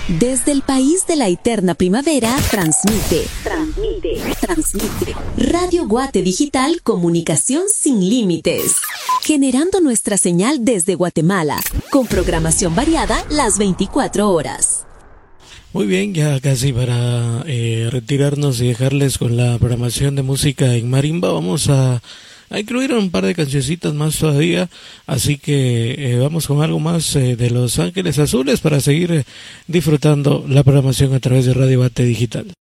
Desde el país de la eterna primavera, transmite. Radio Guate Digital, comunicación sin límites. Generando nuestra señal desde Guatemala, con programación variada las 24 horas. Muy bien, ya casi para retirarnos y dejarles con la programación de música en marimba, vamos a incluir un par de cancioncitas más todavía, así que vamos con algo más de Los Ángeles Azules para seguir disfrutando la programación a través de Radio Guate Digital.